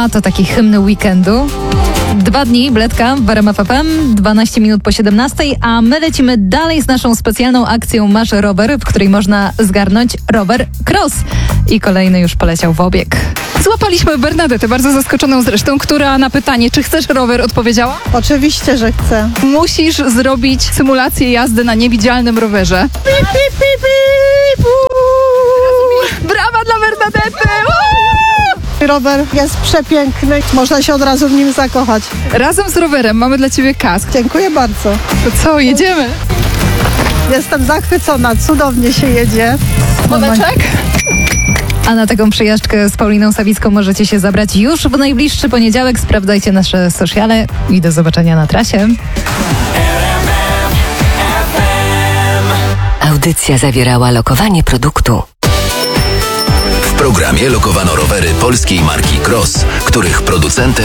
Mała to taki hymn weekendu. 2 dni, Bledka w RMF FM, 12 minut po 17, a my lecimy dalej z naszą specjalną akcją Masz Rower, w której można zgarnąć rower cross. I kolejny już poleciał w obieg. Złapaliśmy Bernadetę, bardzo zaskoczoną zresztą, która na pytanie, czy chcesz rower, odpowiedziała: Oczywiście, że chcę. musisz zrobić symulację jazdy na niewidzialnym rowerze. Pip, pip, pip, pip. Brawa dla Bernadety! Rower jest przepiękny, można się od razu w nim zakochać. Razem z rowerem mamy dla ciebie kask. Dziękuję bardzo. To co, jedziemy? Jestem zachwycona, cudownie się jedzie. Moneczek? A na taką przejażdżkę z Pauliną Sawicką możecie się zabrać już w najbliższy poniedziałek. Sprawdzajcie nasze sociale i do zobaczenia na trasie. Audycja zawierała lokowanie produktu. W programie lokowano rowery polskiej marki Cross, których producentem